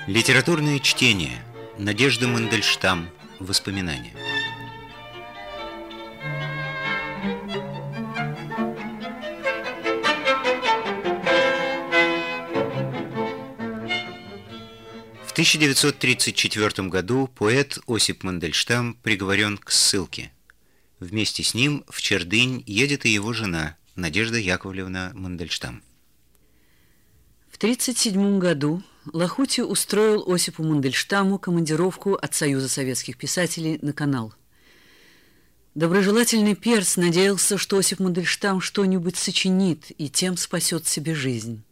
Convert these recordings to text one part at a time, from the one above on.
Литературное чтение. Надежда Мандельштам. Воспоминания. В 1934 году поэт Осип Мандельштам приговорен к ссылке. Вместе с ним в Чердынь едет и его жена Надежда Яковлевна Мандельштам. В 1937 году Лахути устроил Осипу Мандельштаму командировку от Союза советских писателей на канал. Доброжелательный перс надеялся, что Осип Мандельштам что-нибудь сочинит и тем спасет себе жизнь.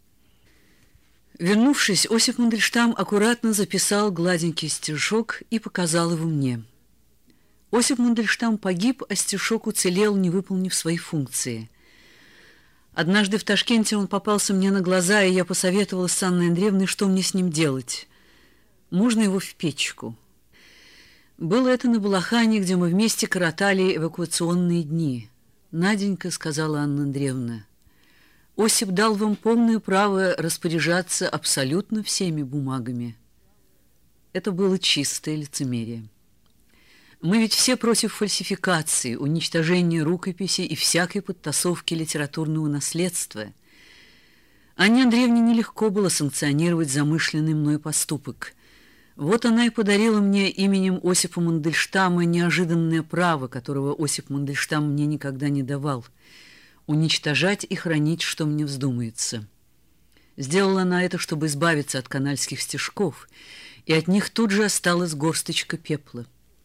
Вернувшись, Осип Мандельштам аккуратно записал гладенький стишок и показал его мне. Осип Мандельштам погиб, а стишок уцелел, не выполнив свои функции. Однажды в Ташкенте он попался мне на глаза, и я посоветовала с Анной Андреевной, что мне с ним делать. Можно его в печку. Было это на Балахане, где мы вместе коротали эвакуационные дни. «Наденька», — сказала Анна Андреевна, — «Осип дал вам полное право распоряжаться абсолютно всеми бумагами». Это было чистое лицемерие. Мы ведь все против фальсификации, уничтожения рукописей и всякой подтасовки литературного наследства. Анне Андреевне нелегко было санкционировать замышленный мной поступок. Вот она и подарила мне именем Осипа Мандельштама неожиданное право, которого Осип Мандельштам мне никогда не давал — уничтожать и хранить, что мне вздумается. Сделала она это, чтобы избавиться от канальских стишков, и от них тут же осталась горсточка пепла.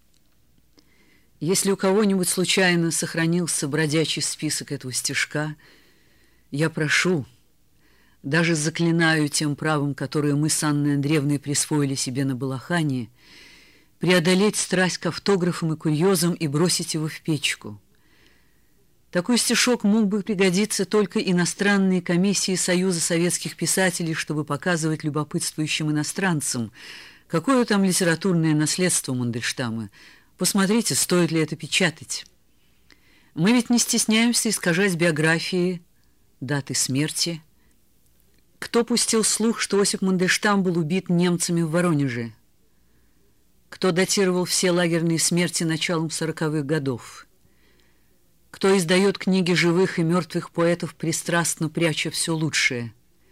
Если у кого-нибудь случайно сохранился бродячий список этого стишка, я прошу, даже заклинаю тем правом, которое мы с Анной Андреевной присвоили себе на Балахане, преодолеть страсть к автографам и курьезам и бросить его в печку. Такой стишок мог бы пригодиться только иностранной комиссии Союза советских писателей, чтобы показывать любопытствующим иностранцам, какое там литературное наследство Мандельштама. Посмотрите, стоит ли это печатать. Мы ведь не стесняемся искажать биографии, даты смерти. Кто пустил слух, что Осип Мандельштам был убит немцами в Воронеже? Кто датировал все лагерные смерти началом 40-х годов? Кто издает книги живых и мертвых поэтов, пристрастно пряча все лучшее?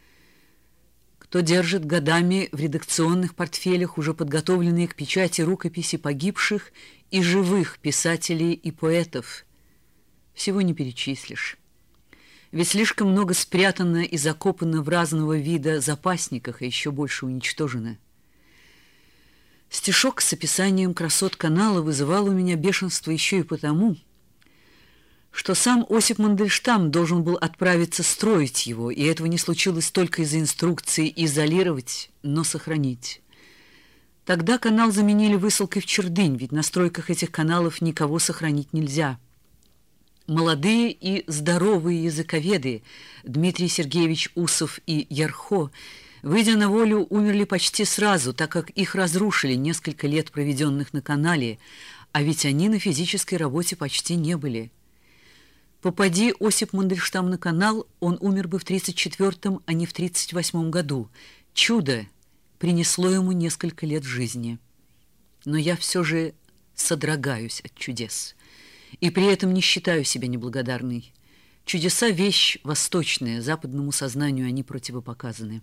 Кто держит годами в редакционных портфелях уже подготовленные к печати рукописи погибших и живых писателей и поэтов? Всего не перечислишь. Ведь слишком много спрятано и закопано в разного вида запасниках, а еще больше уничтожено. Стишок с описанием красот канала вызывал у меня бешенство еще и потому, что сам Осип Мандельштам должен был отправиться строить его, и этого не случилось только из-за инструкции изолировать, но сохранить. Тогда канал заменили высылкой в Чердынь, ведь на стройках этих каналов никого сохранить нельзя. Молодые и здоровые языковеды Дмитрий Сергеевич Усов и Ярхо, выйдя на волю, умерли почти сразу, так как их разрушили несколько лет, проведенных на канале, а ведь они на физической работе почти не были. Попади Осип Мандельштам на канал, он умер бы в 1934, а не в 1938 году. Чудо принесло ему несколько лет жизни. Но я все же содрогаюсь от чудес. И при этом не считаю себя неблагодарной. Чудеса — вещь восточная, западному сознанию они противопоказаны.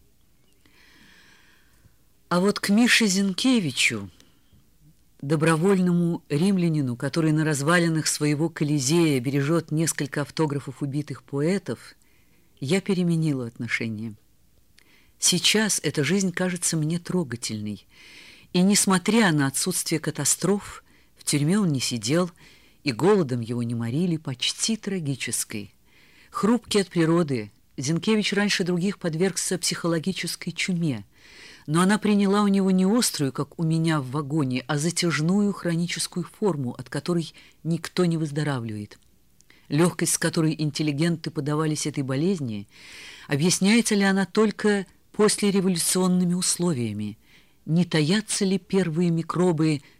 А вот к Мише Зинкевичу, добровольному римлянину, который на развалинах своего Колизея бережет несколько автографов убитых поэтов, я переменила отношение. Сейчас эта жизнь кажется мне трогательной, и, несмотря на отсутствие катастроф, в тюрьме он не сидел, и голодом его не морили, почти трагической. Хрупкий от природы, Зинкевич раньше других подвергся психологической чуме, но она приняла у него не острую, как у меня в вагоне, а затяжную хроническую форму, от которой никто не выздоравливает. Легкость, с которой интеллигенты поддавались этой болезни, объясняется ли она только послереволюционными условиями? Не таятся ли первые микробы